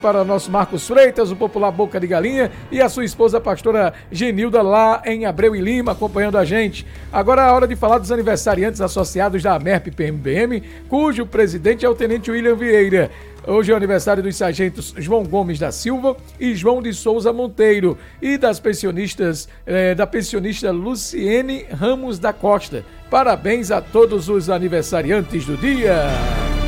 Para nosso Marcos Freitas, o popular Boca de Galinha, e a sua esposa, a pastora Genilda, lá em Abreu e Lima, acompanhando a gente. Agora é a hora de falar dos aniversariantes associados da AMERP-PMBM, cujo presidente é o Tenente William Vieira. Hoje é o aniversário dos sargentos João Gomes da Silva e João de Souza Monteiro, e das pensionistas, da pensionista Luciene Ramos da Costa. Parabéns a todos os aniversariantes do dia.